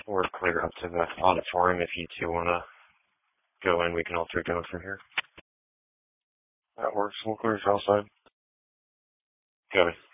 We're clear up to the auditorium. If you two want to go in, we can all three go in from here. That works. We'll clear outside. Copy.